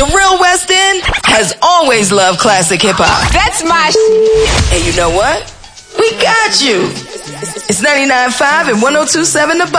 The real West End has always loved classic hip-hop. That's my And you know what? We got you. It's 99.5 and 102.7 The Bop.